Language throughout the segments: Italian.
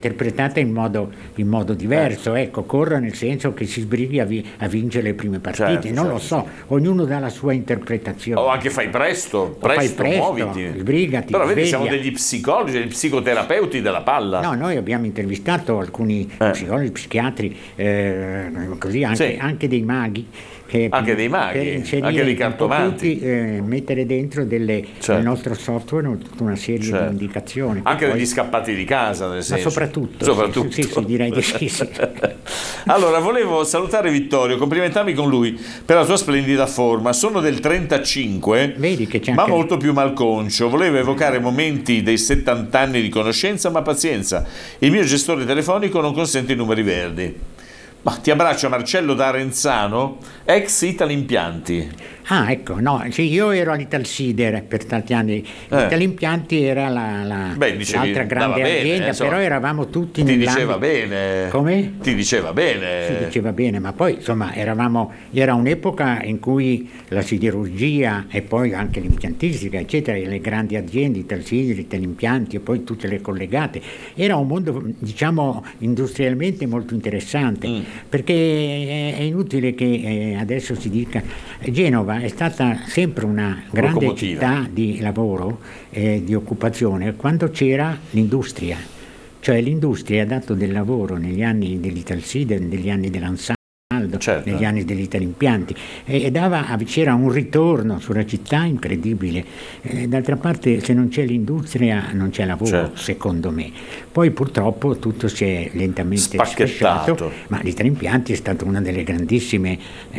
interpretata in modo diverso, ecco, corre nel senso che si sbrighi a vincere le prime partite, non lo so, ognuno dà la sua interpretazione. O anche fai presto, muoviti. Sbrigati, però vedi, sveglia. siamo degli psicologi, degli psicoterapeuti della palla. No, noi abbiamo intervistato alcuni psicologi, psichiatri, così anche dei maghi. Anche dei maghi, per inserire anche dei cartomanti. Mettere dentro nel nostro software tutta una serie di indicazioni. Anche degli scappati di casa, nel senso. Ma soprattutto. Sì, direi di sì. Allora, volevo salutare Vittorio, complimentarmi con lui per la sua splendida forma. Sono del 35, vedi che c'è ma anche... molto più malconcio. Volevo evocare momenti dei 70 anni di conoscenza, ma pazienza, il mio gestore telefonico non consente i numeri verdi. Ma ti abbraccio Marcello da Arenzano, ex Italimpianti. Ah, ecco, no, sì, io ero all'Italsider per tanti anni. Italimpianti era l'altra grande azienda, però eravamo tutti Ti diceva bene. Come? Ti diceva bene. Si diceva bene, ma poi insomma era un'epoca in cui la siderurgia e poi anche l'impiantistica, eccetera, e le grandi aziende, Italsider, Italimpianti e poi tutte le collegate, era un mondo, diciamo, industrialmente molto interessante, perché è inutile che adesso si dica Genova è stata sempre una grande città di lavoro e di occupazione quando c'era l'industria, cioè l'industria ha dato del lavoro negli anni dell'Italsider, negli anni dell'Ansaldo, negli anni degli Italimpianti e c'era un ritorno sulla città incredibile. D'altra parte, se non c'è l'industria non c'è lavoro, secondo me. Poi purtroppo tutto si è lentamente sfasciato, ma l'Italimpianti è stata una delle grandissime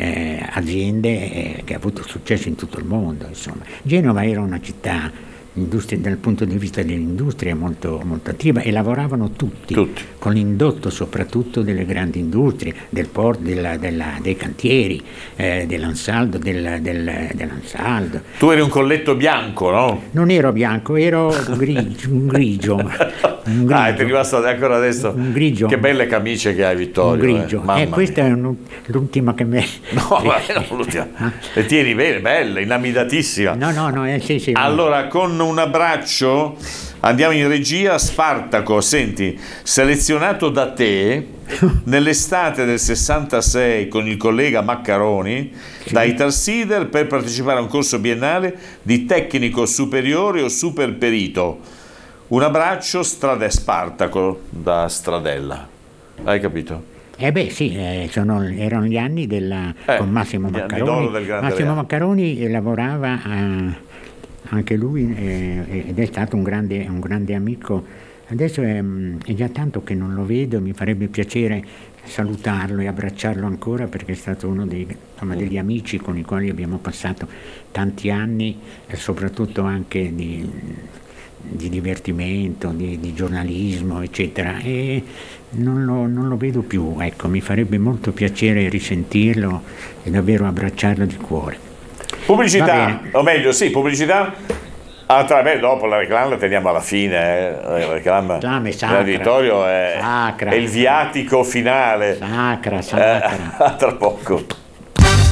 aziende che ha avuto successo in tutto il mondo, insomma. Genova era una città dal punto di vista dell'industria molto, molto attiva e lavoravano tutti, con l'indotto soprattutto delle grandi industrie, del porto, dei cantieri, dell'Ansaldo, dell'Ansaldo. Tu eri un colletto bianco, no? Non ero bianco, ero grigio. È rimasto ancora adesso. Un grigio. Che belle camicie che hai, Vittorio. Un grigio. Questa è l'ultima che me... No, non l'ultima. Le tieni bene, belle, inamidatissima. No, sì. Allora, con un abbraccio andiamo in regia. Spartaco, senti, selezionato da te nell'estate del 66 con il collega Maccaroni da Italsider per partecipare a un corso biennale di tecnico superiore o super perito. Un abbraccio, Spartaco da Stradella. Hai capito? Sì, erano gli anni con Massimo Maccaroni. Massimo Maccaroni lavorava anche lui ed è stato un grande amico. Adesso è già tanto che non lo vedo, mi farebbe piacere salutarlo e abbracciarlo ancora perché è stato uno degli amici con i quali abbiamo passato tanti anni e soprattutto anche di divertimento, di giornalismo, eccetera, e non lo vedo più, ecco, mi farebbe molto piacere risentirlo e davvero abbracciarlo di cuore. Pubblicità, o meglio, pubblicità. Dopo la reclama la teniamo alla fine, la reclama dell'editorio è il viatico finale. Sacra. Tra poco.